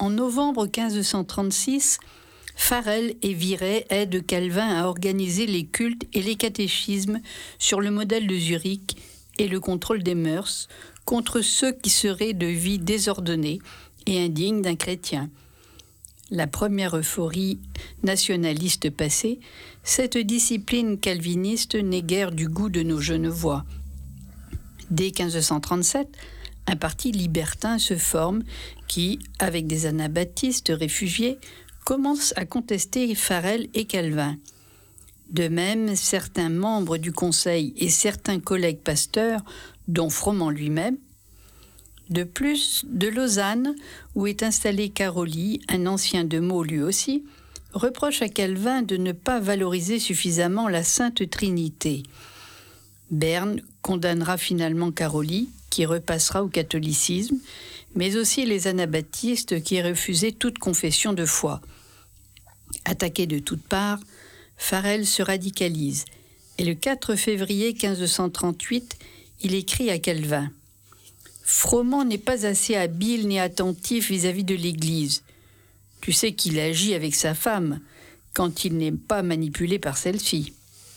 En novembre 1536, Farel et Viret aident Calvin à organiser les cultes et les catéchismes sur le modèle de Zurich et le contrôle des mœurs contre ceux qui seraient de vie désordonnée et indigne d'un chrétien. La première euphorie nationaliste passée, cette discipline calviniste n'est guère du goût de nos Genevois. Dès 1537, un parti libertin se forme qui, avec des anabaptistes réfugiés, commence à contester Farel et Calvin. De même, certains membres du Conseil et certains collègues pasteurs, dont Froment lui-même. De plus, de Lausanne, où est installé Caroli, un ancien de Meaux lui aussi, reproche à Calvin de ne pas valoriser suffisamment la Sainte Trinité. Berne condamnera finalement Caroli, qui repassera au catholicisme, mais aussi les anabaptistes qui refusaient toute confession de foi. Attaqué de toutes parts, Farel se radicalise et le 4 février 1538, il écrit à Calvin « Froment n'est pas assez habile ni attentif vis-à-vis de l'Église. Tu sais qu'il agit avec sa femme quand il n'est pas manipulé par celle-ci. »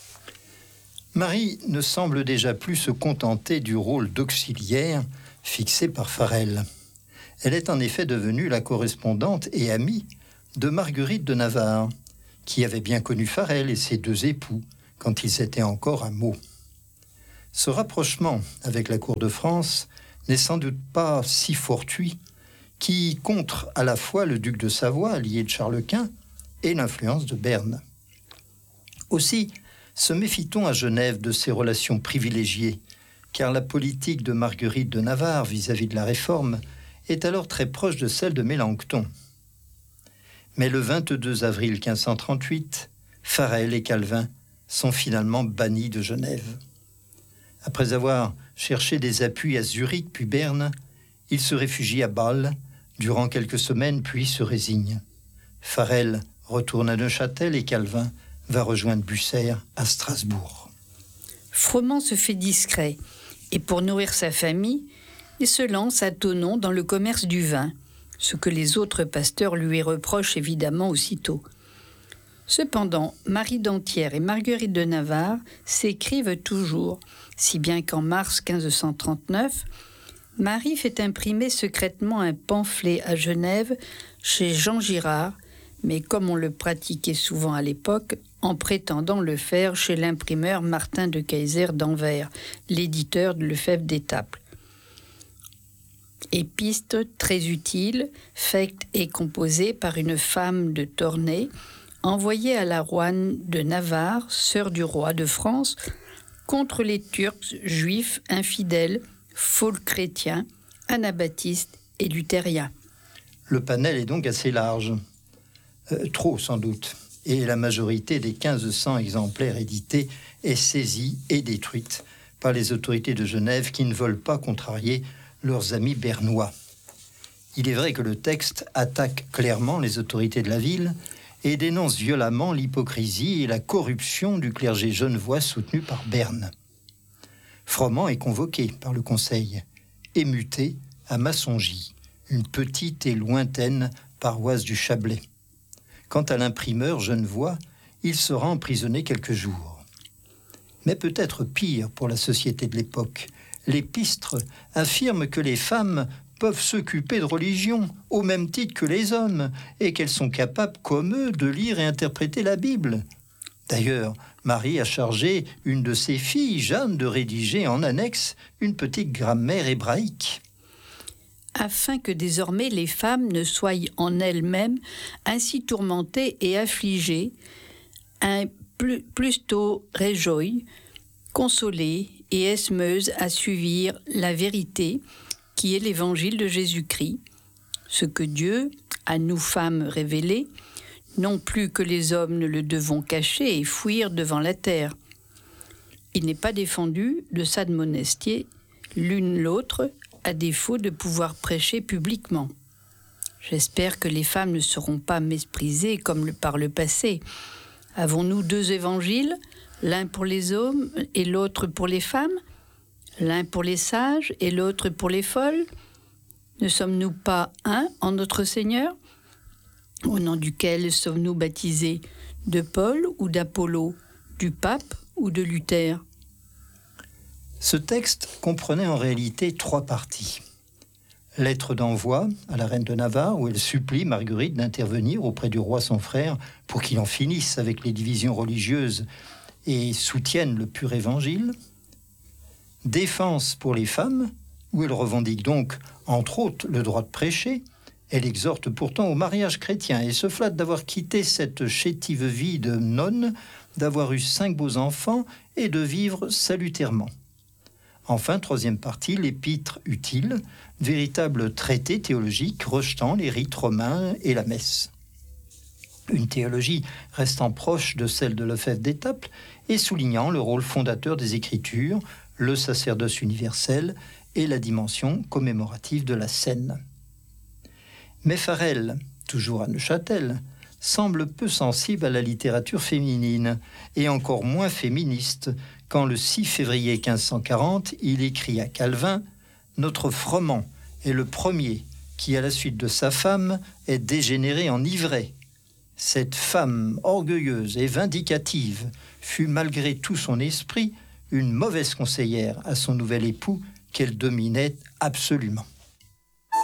Marie ne semble déjà plus se contenter du rôle d'auxiliaire fixé par Farel. Elle est en effet devenue la correspondante et amie de Marguerite de Navarre, qui avait bien connu Farel et ses deux époux quand ils étaient encore à Meaux. Ce rapprochement avec la cour de France n'est sans doute pas si fortuit, qui contre à la fois le duc de Savoie, allié de Charles Quint, et l'influence de Berne. Aussi, se méfie-t-on à Genève de ces relations privilégiées, car la politique de Marguerite de Navarre vis-à-vis de la Réforme est alors très proche de celle de Mélenchon. Mais le 22 avril 1538, Farel et Calvin sont finalement bannis de Genève. Après avoir cherché des appuis à Zurich puis Berne, ils se réfugient à Bâle durant quelques semaines puis se résignent. Farel retourne à Neuchâtel et Calvin va rejoindre Bucer à Strasbourg. Froment se fait discret et pour nourrir sa famille, il se lance à Thonon dans le commerce du vin, ce que les autres pasteurs lui reprochent évidemment aussitôt. Cependant, Marie d'Antière et Marguerite de Navarre s'écrivent toujours, si bien qu'en mars 1539, Marie fait imprimer secrètement un pamphlet à Genève chez Jean Girard, mais comme on le pratiquait souvent à l'époque, en prétendant le faire chez l'imprimeur Martin de Kayser d'Anvers, l'éditeur de Lefebvre d'Étaples. Épiste très utile, faite et composée par une femme de Tournai, envoyée à la Roanne de Navarre, sœur du roi de France, contre les Turcs, juifs, infidèles, faux chrétiens, anabaptistes et luthériens. Le panel est donc assez large, trop sans doute, et la majorité des 1500 exemplaires édités est saisie et détruite par les autorités de Genève qui ne veulent pas contrarier leurs amis bernois. Il est vrai que le texte attaque clairement les autorités de la ville et dénonce violemment l'hypocrisie et la corruption du clergé genevois soutenu par Berne. Froment est convoqué par le conseil et muté à Massongy, une petite et lointaine paroisse du Chablais. Quant à l'imprimeur genevois, il sera emprisonné quelques jours. Mais peut-être pire pour la société de l'époque, l'Épistre affirme que les femmes peuvent s'occuper de religion au même titre que les hommes et qu'elles sont capables, comme eux, de lire et interpréter la Bible. D'ailleurs, Marie a chargé une de ses filles, Jeanne, de rédiger en annexe une petite grammaire hébraïque. Afin que désormais les femmes ne soient en elles-mêmes ainsi tourmentées et affligées, un plutôt réjouie, consolée et esmeuse à suivre la vérité qui est l'évangile de Jésus-Christ, ce que Dieu, à nous femmes révélé, non plus que les hommes ne le devons cacher et fuir devant la terre. Il n'est pas défendu de s'admonester l'une l'autre à défaut de pouvoir prêcher publiquement. J'espère que les femmes ne seront pas méprisées comme par le passé. Avons-nous deux évangiles, l'un pour les hommes et l'autre pour les femmes, l'un pour les sages et l'autre pour les folles? Ne sommes-nous pas un en notre Seigneur, au nom duquel sommes-nous baptisés, de Paul ou d'Apollo, du pape ou de Luther ? Ce texte comprenait en réalité 3 parties. Lettre d'envoi à la reine de Navarre, où elle supplie Marguerite d'intervenir auprès du roi son frère pour qu'il en finisse avec les divisions religieuses et soutienne le pur évangile. Défense pour les femmes, où elle revendique donc, entre autres, le droit de prêcher. Elle exhorte pourtant au mariage chrétien et se flatte d'avoir quitté cette chétive vie de nonne, d'avoir eu 5 beaux enfants et de vivre salutairement. Enfin, 3e partie, l'épître utile, véritable traité théologique rejetant les rites romains et la messe. Une théologie restant proche de celle de Lefebvre d'Étaples et soulignant le rôle fondateur des Écritures, le sacerdoce universel et la dimension commémorative de la scène. Mais Farel, toujours à Neuchâtel, semble peu sensible à la littérature féminine et encore moins féministe quand le 6 février 1540, il écrit à Calvin « Notre Froment est le premier qui, à la suite de sa femme, est dégénéré en ivraie. Cette femme orgueilleuse et vindicative fut malgré tout son esprit une mauvaise conseillère à son nouvel époux qu'elle dominait absolument. »